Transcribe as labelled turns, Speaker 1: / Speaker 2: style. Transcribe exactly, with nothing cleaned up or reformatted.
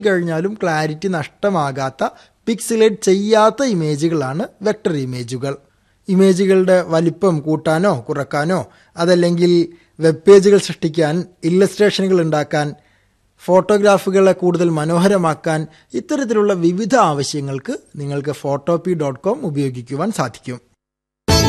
Speaker 1: കഴിഞ്ഞാലും clarity നഷ്ടമാകാത്ത, pixelate ചെയ്യാത്ത ഇമേജുകളാണ് vector ഇമേജുകൾ. ഇമേജുകളുടെ വലിപ്പം കൂട്ടാനോ കുറക്കാനോ, അതല്ലെങ്കിൽ വെബ് പേജുകൾ സൃഷ്ടിക്കാൻ, ഇല്ലസ്ട്രേഷനുകൾ ഉണ്ടാക്കാൻ, ഫോട്ടോഗ്രാഫുകളെ കൂടുതൽ മനോഹരമാക്കാൻ, ഇത്തരത്തിലുള്ള വിവിധ ആവശ്യങ്ങൾക്ക് നിങ്ങൾക്ക് ഫോട്ടോപി ഡോട്ട് കോം ഉപയോഗിക്കുവാൻ സാധിക്കും.